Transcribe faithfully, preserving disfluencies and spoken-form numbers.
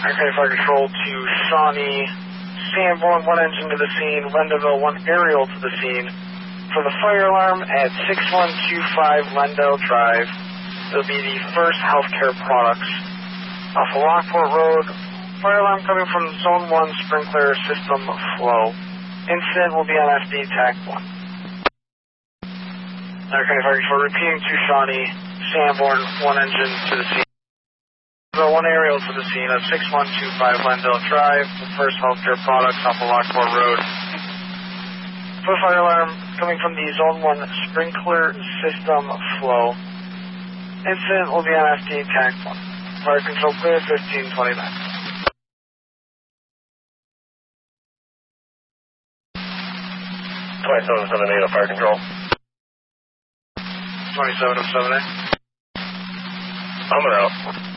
Okay, fire control to Shawnee, Sanborn, one engine to the scene, Lendoville, one aerial to the scene. For the fire alarm at six one two five Lendell Drive, it'll be the First Healthcare Products. Off of Lockport Road, fire alarm coming from Zone one sprinkler system flow. Incident will be on F D TAC one. Okay, fire control repeating to Shawnee, Sanborn, one engine to the scene. One aerial to the scene of six one two five Lendell Drive, the First Healthcare Products off of Lockport Road. For fire alarm coming from the Zone one sprinkler system flow. Incident will be on F D TAC one. Fire control clear, fifteen twenty-nine. twenty-seven seven eight, fire control. twenty-seven oh seven eight. I'm out.